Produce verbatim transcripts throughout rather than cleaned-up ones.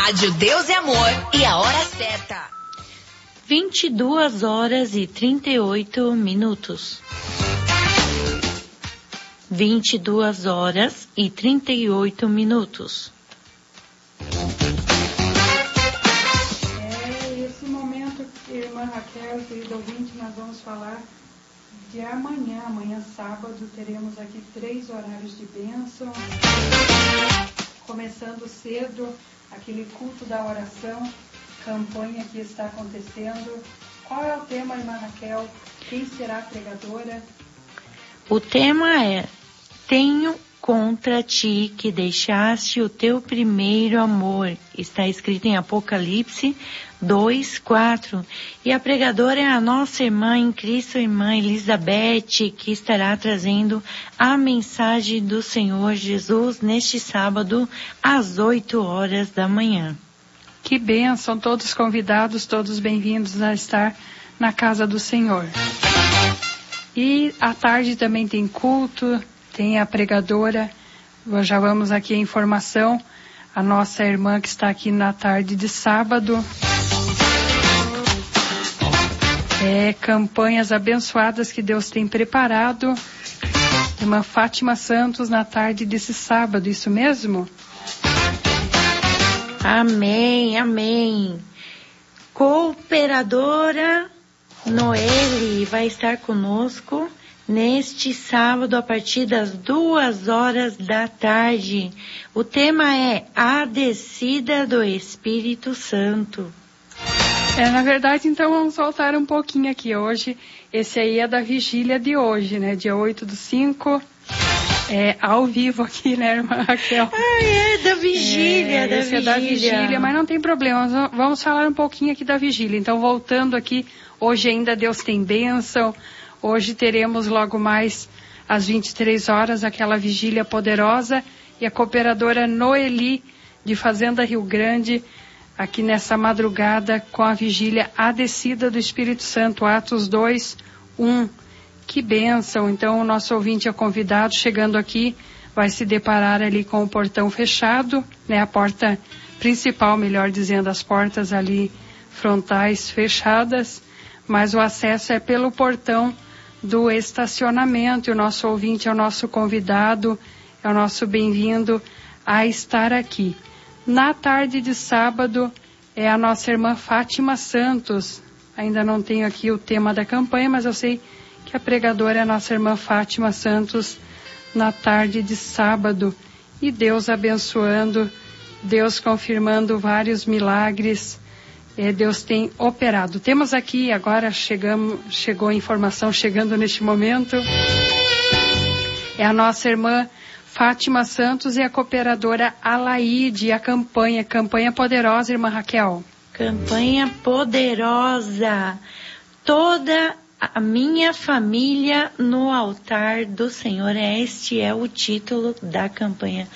Rádio Deus é Amor e a hora certa. vinte e duas horas e trinta e oito minutos. vinte e duas horas e trinta e oito minutos. É esse momento, irmã Raquel, querido ouvinte, nós vamos falar de amanhã. Amanhã, sábado, teremos aqui três horários de bênção. Começando cedo, aquele culto da oração, campanha que está acontecendo. Qual é o tema, irmã Raquel? Quem será a pregadora? O tema é: tenho contra ti que deixaste o teu primeiro amor. Está escrito em Apocalipse dois, quatro. E a pregadora é a nossa irmã em Cristo, irmã Elizabeth, que estará trazendo a mensagem do Senhor Jesus neste sábado, às oito horas da manhã. Que bênção, todos convidados, todos bem-vindos a estar na casa do Senhor. E à tarde também tem culto, tem a pregadora. Já vamos aqui a informação, a nossa irmã que está aqui na tarde de sábado. É, campanhas abençoadas que Deus tem preparado. Irmã Fátima Santos na tarde desse sábado, isso mesmo? Amém, amém. Cooperadora Noeli vai estar conosco neste sábado a partir das duas horas da tarde. O tema é a descida do Espírito Santo. É, na verdade, então vamos voltar um pouquinho aqui hoje. Esse aí é da vigília de hoje, né? Dia oito do cinco. É ao vivo aqui, né, irmã Raquel? Ah, é da vigília, é, da esse vigília. é da vigília, mas não tem problema. Vamos falar um pouquinho aqui da vigília. Então, voltando aqui, hoje ainda Deus tem bênção. Hoje teremos logo mais às vinte e três horas aquela vigília poderosa e a cooperadora Noeli de Fazenda Rio Grande aqui nessa madrugada com a vigília A Descida do Espírito Santo, Atos dois, um. Que bênção! Então o nosso ouvinte é convidado, chegando aqui, vai se deparar ali com o portão fechado, né? A porta principal, melhor dizendo, as portas ali frontais fechadas, mas o acesso é pelo portão do estacionamento, e o nosso ouvinte é o nosso convidado, é o nosso bem-vindo a estar aqui. Na tarde de sábado é a nossa irmã Fátima Santos. Ainda não tenho aqui o tema da campanha, mas eu sei que a pregadora é a nossa irmã Fátima Santos na tarde de sábado. E Deus abençoando, Deus confirmando vários milagres. É, Deus tem operado. Temos aqui, agora chegamos, chegou a informação chegando neste momento. É a nossa irmã Fátima Santos e a cooperadora Alaide, a campanha, campanha poderosa, irmã Raquel. Campanha poderosa. Toda a minha família no altar do Senhor. Este é o título da campanha.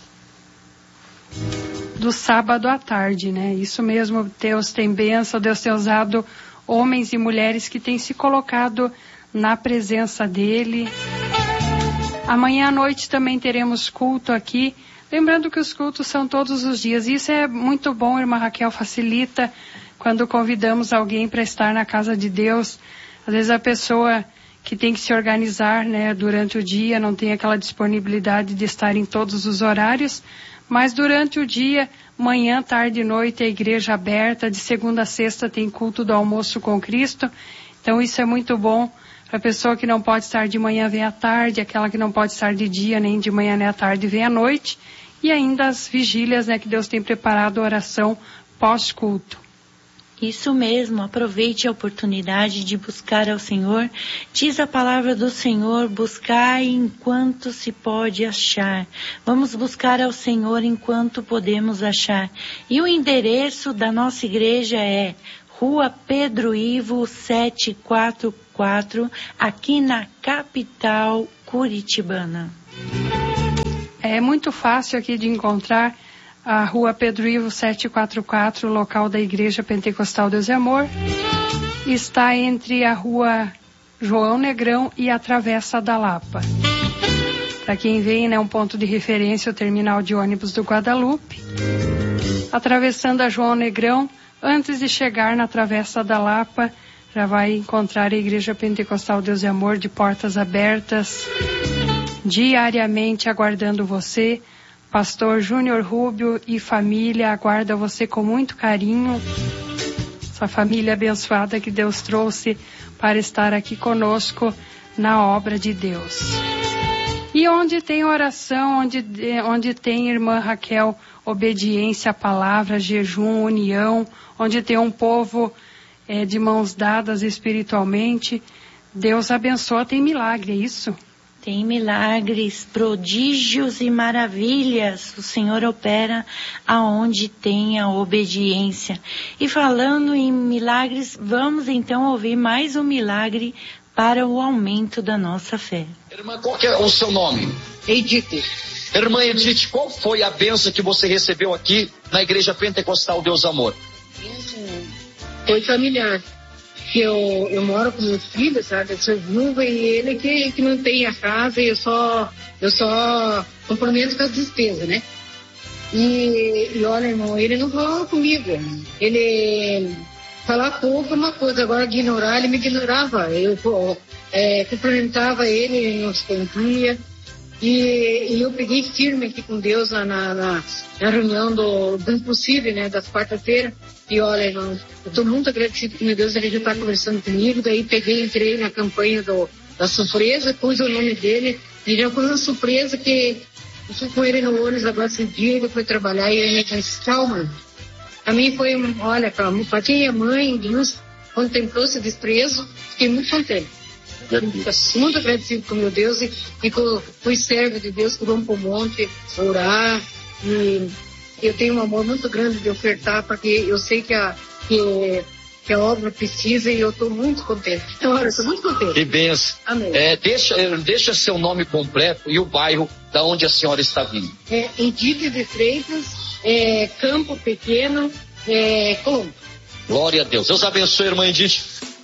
Do sábado à tarde, né? Isso mesmo, Deus tem bênção, Deus tem usado homens e mulheres que têm se colocado na presença dele. Amanhã à noite também teremos culto aqui. Lembrando que os cultos são todos os dias. Isso é muito bom, irmã Raquel, facilita quando convidamos alguém para estar na casa de Deus. Às vezes a pessoa que tem que se organizar, né, durante o dia, não tem aquela disponibilidade de estar em todos os horários, mas durante o dia, manhã, tarde e noite, a igreja aberta, de segunda a sexta tem culto do almoço com Cristo. Então isso é muito bom. A pessoa que não pode estar de manhã vem à tarde, aquela que não pode estar de dia, nem de manhã nem à tarde, vem à noite. E ainda as vigílias, né, que Deus tem preparado, a oração pós-culto. Isso mesmo, aproveite a oportunidade de buscar ao Senhor. Diz a palavra do Senhor, buscai enquanto se pode achar. Vamos buscar ao Senhor enquanto podemos achar. E o endereço da nossa igreja é Rua Pedro Ivo setecentos e quarenta e quatro, aqui na capital curitibana. É muito fácil aqui de encontrar a Rua Pedro Ivo setecentos e quarenta e quatro, local da Igreja Pentecostal Deus e Amor. Está entre a Rua João Negrão e a Travessa da Lapa. Para quem vem, né, um ponto de referência, o terminal de ônibus do Guadalupe. atravessando a João Negrão, antes de chegar na Travessa da Lapa, já vai encontrar a Igreja Pentecostal Deus e Amor de portas abertas, diariamente aguardando você. Pastor Júnior Rubio e família aguarda você com muito carinho. Essa família abençoada que Deus trouxe para estar aqui conosco na obra de Deus. E onde tem oração, onde, onde tem irmã Raquel, obediência à palavra, jejum, união, onde tem um povo é, de mãos dadas espiritualmente, Deus abençoa, tem milagre, é isso? Tem milagres, prodígios e maravilhas. O Senhor opera aonde tem a obediência. E falando em milagres, vamos então ouvir mais um milagre para o aumento da nossa fé. Irmã, qual que é o seu nome? Edith. Irmã Edith, qual foi a bênção que você recebeu aqui na Igreja Pentecostal Deus Amor? Foi familiar. Que eu, eu moro com meus filhos, sabe? Eu sou viúva e ele que, que mantém a casa e eu só, eu só comprometo com as despesas, né? E, e olha, irmão, ele não falava comigo. Ele falar pouco é uma coisa, agora ignorar, ele me ignorava. Eu é, cumprimentava ele, ele não respondia. E, e eu peguei firme aqui com Deus na, na, na reunião do, do Impossível, né? Das quarta-feiras. E olha, irmão, eu estou muito agradecido que meu Deus, ele já está conversando comigo. Daí peguei, entrei na campanha do, da surpresa, pus o nome dele. E já foi uma surpresa que eu fui com ele no ônibus agora esse dia, ele foi trabalhar e ele disse, calma. A mim foi, olha, calma, para quem é mãe, Deus contemplou esse desprezo, fiquei muito contente. Muito agradecido com meu Deus e, e com, com os servos de Deus que vão para o monte orar. E eu tenho um amor muito grande de ofertar, porque eu sei que a, que, que a obra precisa e eu estou muito contente. Então, eu estou muito contente. Que benção. Amém. É, deixa, deixa seu nome completo e o bairro da onde a senhora está vindo. É, Edith de Freitas, é, Campo Pequeno, é, Colombo. Glória a Deus. Deus abençoe, irmã Edith.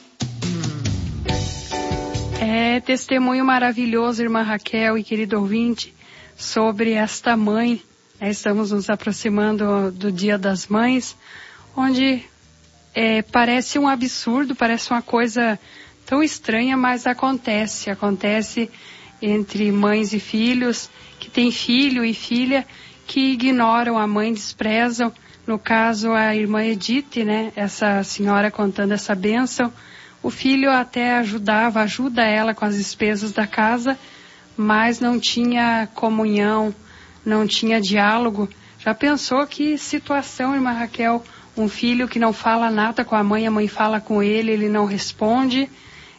É testemunho maravilhoso, irmã Raquel e querido ouvinte, sobre esta mãe. Estamos nos aproximando do Dia das Mães, onde é, parece um absurdo, parece uma coisa tão estranha, mas acontece. Acontece entre mães e filhos, que tem filho e filha, que ignoram a mãe, desprezam. No caso, a irmã Edith, né, essa senhora contando essa bênção, o filho até ajudava, ajuda ela com as despesas da casa, mas não tinha comunhão, não tinha diálogo. Já pensou que situação, irmã Raquel? Um filho que não fala nada com a mãe, a mãe fala com ele, ele não responde.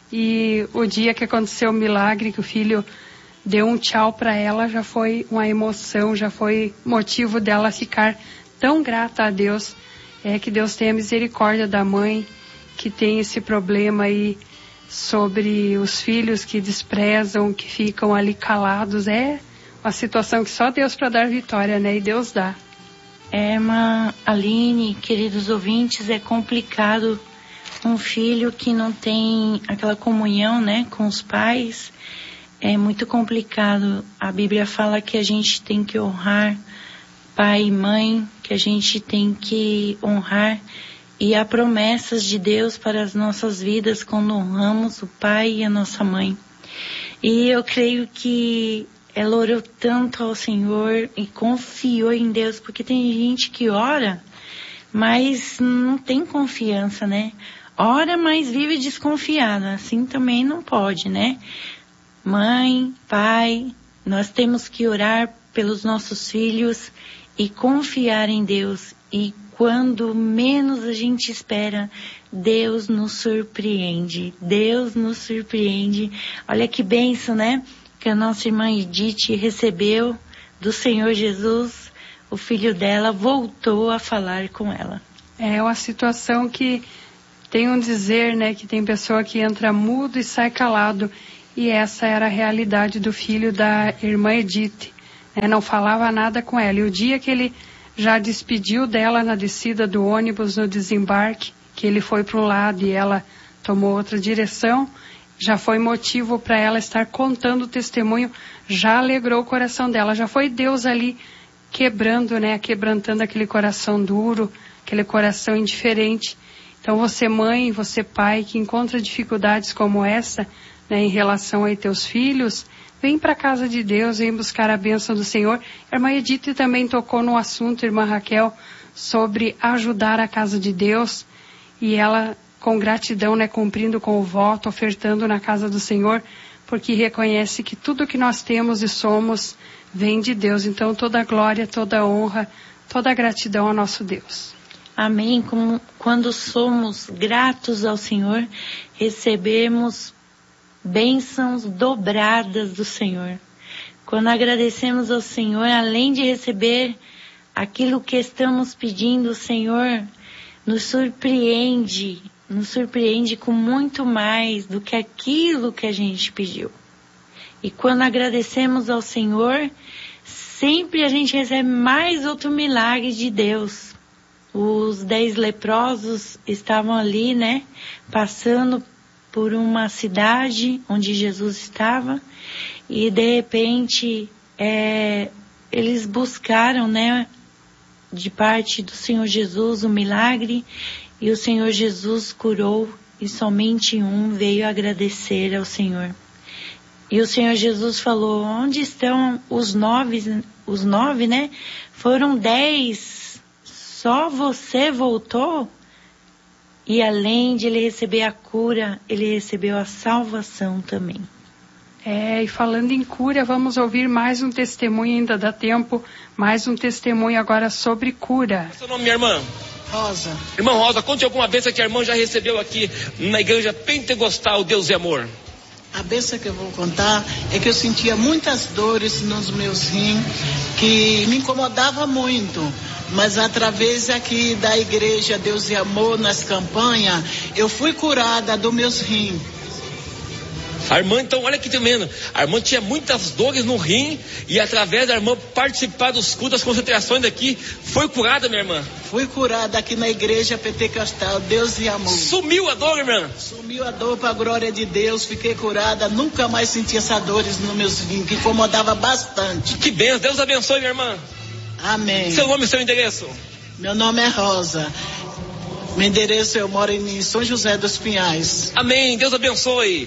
E o dia que aconteceu o milagre, que o filho deu um tchau para ela, já foi uma emoção, já foi motivo dela ficar tão grata a Deus. É que Deus tenha misericórdia da mãe que tem esse problema aí sobre os filhos que desprezam, que ficam ali calados. É uma situação que só Deus para dar vitória, né? E Deus dá. É, uma Aline, queridos ouvintes, é complicado um filho que não tem aquela comunhão, né, com os pais. É muito complicado. A Bíblia fala que a gente tem que honrar pai e mãe, que a gente tem que honrar, e há promessas de Deus para as nossas vidas quando honramos o pai e a nossa mãe. E eu creio que ela orou tanto ao Senhor e confiou em Deus, porque tem gente que ora, mas não tem confiança, né? Ora, mas vive desconfiada. Assim também não pode, né? Mãe, pai, nós temos que orar pelos nossos filhos e confiar em Deus. E quando menos a gente espera, Deus nos surpreende. Deus nos surpreende. Olha que bênção, né? Que a nossa irmã Edith recebeu do Senhor Jesus. O filho dela voltou a falar com ela. É uma situação que tem um dizer, né? Que tem pessoa que entra mudo e sai calado. E essa era a realidade do filho da irmã Edith. É, não falava nada com ela. E o dia que ele já despediu dela na descida do ônibus, no desembarque, que ele foi para um lado e ela tomou outra direção, já foi motivo para ela estar contando o testemunho, já alegrou o coração dela. Já foi Deus ali quebrando, né, quebrantando aquele coração duro, aquele coração indiferente. Então você mãe, você pai que encontra dificuldades como essa, né, em relação a teus filhos, vem para a casa de Deus, vem buscar a bênção do Senhor. A irmã Edith também tocou no assunto, irmã Raquel, sobre ajudar a casa de Deus, e ela com gratidão, né, cumprindo com o voto, ofertando na casa do Senhor, porque reconhece que tudo que nós temos e somos vem de Deus. Então toda a glória, toda a honra, toda a gratidão ao nosso Deus. Amém. Como, quando somos gratos ao Senhor, recebemos bênçãos dobradas do Senhor. Quando agradecemos ao Senhor, além de receber aquilo que estamos pedindo, o Senhor nos surpreende, nos surpreende com muito mais do que aquilo que a gente pediu. E quando agradecemos ao Senhor, sempre a gente recebe mais outro milagre de Deus. Os dez leprosos estavam ali, né, passando por uma cidade onde Jesus estava, e de repente é, eles buscaram, né, de parte do Senhor Jesus o milagre, e o Senhor Jesus curou, e somente um veio agradecer ao Senhor. E o Senhor Jesus falou: onde estão os nove, os nove, né? Foram dez, só você voltou? E além de ele receber a cura, ele recebeu a salvação também. É, e falando em cura, vamos ouvir mais um testemunho, ainda dá tempo, mais um testemunho agora sobre cura. Qual é o seu nome, minha irmã? Rosa. Irmã Rosa, conte alguma bênção que a irmã já recebeu aqui na igreja pentecostal Deus e Amor. A bênção que eu vou contar é que eu sentia muitas dores nos meus rins, que me incomodava muito. Mas através aqui da igreja Deus e Amor, nas campanhas, eu fui curada dos meus rins. A irmã, então, olha que tremendo. A irmã tinha muitas dores no rim e através da irmã participar dos cultos, das concentrações aqui, foi curada, minha irmã. Fui curada aqui na igreja pentecostal Deus e Amor. Sumiu a dor, irmã? Sumiu a dor para a glória de Deus, fiquei curada, nunca mais senti essas dores nos meus rins, que incomodava bastante. Que bênção, Deus abençoe, minha irmã. Amém. Seu nome e seu endereço? Meu nome é Rosa. Meu endereço, eu moro em São José dos Pinhais. Amém, Deus abençoe.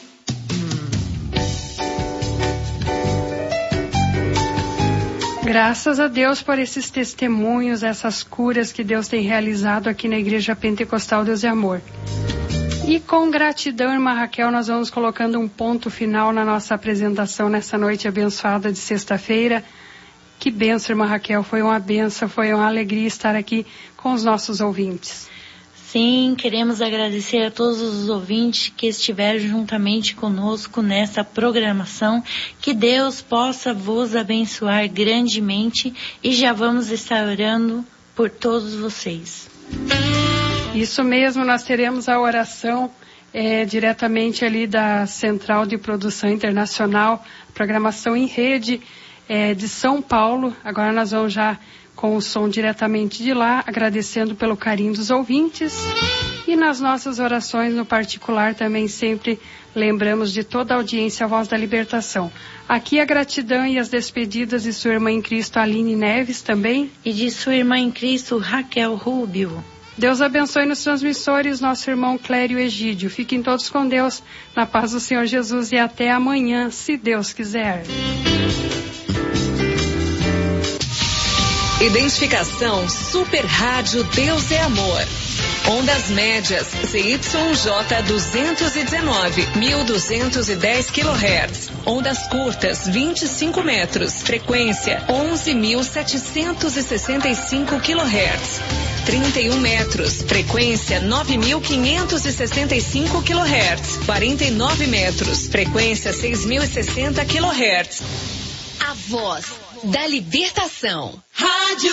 Graças a Deus por esses testemunhos, essas curas que Deus tem realizado aqui na Igreja Pentecostal Deus e Amor. E com gratidão, irmã Raquel, nós vamos colocando um ponto final na nossa apresentação nessa noite abençoada de sexta-feira. Que bênção, irmã Raquel, foi uma bênção, foi uma alegria estar aqui com os nossos ouvintes. Sim, queremos agradecer a todos os ouvintes que estiveram juntamente conosco nessa programação. Que Deus possa vos abençoar grandemente e já vamos estar orando por todos vocês. Isso mesmo, nós teremos a oração é, diretamente ali da Central de Produção Internacional, programação em rede é, de São Paulo. Agora nós vamos já com o som diretamente de lá, agradecendo pelo carinho dos ouvintes. E nas nossas orações no particular também sempre lembramos de toda a audiência a Voz da Libertação. Aqui a gratidão e as despedidas de sua irmã em Cristo, Aline Neves, também. E de sua irmã em Cristo, Raquel Rubio. Deus abençoe nos transmissores nosso irmão Clério Egídio. Fiquem todos com Deus, na paz do Senhor Jesus, e até amanhã, se Deus quiser. Identificação Super Rádio Deus é Amor. Ondas médias C Y J duzentos e dezenove, mil duzentos e dez quilohertz. Ondas curtas vinte e cinco metros. Frequência onze mil setecentos e sessenta e cinco quilohertz. trinta e um metros. Frequência nove mil quinhentos e sessenta e cinco quilohertz. quarenta e nove metros. Frequência seis mil e sessenta quilohertz. A voz da libertação. Rádio